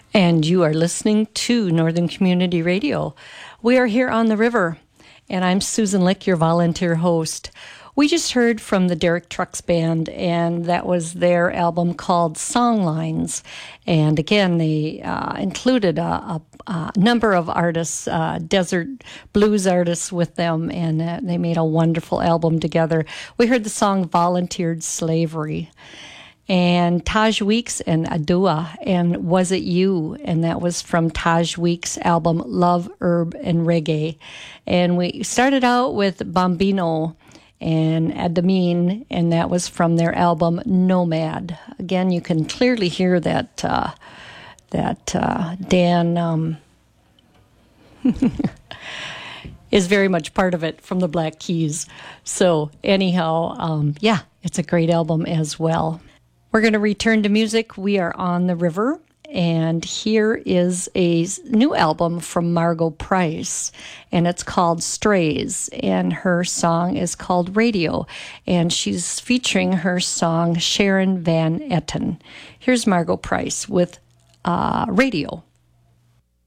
And you are listening to Northern Community Radio. We are here on the river, and I'm Susan Lick, your volunteer host. We just heard from the Derek Trucks Band, and that was their album called Songlines. And again, they included a number of artists, desert blues artists with them, and they made a wonderful album together. We heard the song Volunteered Slavery. And Taj Weeks and Adua, and Was It You? And that was from Taj Weeks' album Love, Herb, and Reggae. And we started out with Bambino and Adamine, and that was from their album Nomad. Again, you can clearly hear that Dan is very much part of it from the Black Keys. So anyhow, yeah, it's a great album as well. We're going to return to music. We are on the river, and here is a new album from Margo Price, and it's called Strays, and her song is called Radio, and she's featuring her song Sharon Van Etten. Here's Margo Price with Radio.